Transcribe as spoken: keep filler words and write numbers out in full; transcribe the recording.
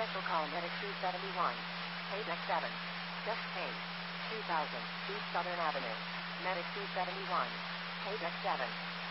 Special call Medic two seventy-one. Pay deck seven. Just paid. two thousand, East Southern Avenue. Medic two seventy-one. Pay deck seven.